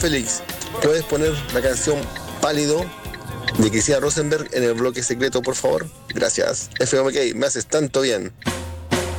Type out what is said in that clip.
Félix, ¿puedes poner la canción Pálido de Cristina Rosenberg en el bloque secreto, por favor? Gracias. FMK, me haces tanto bien.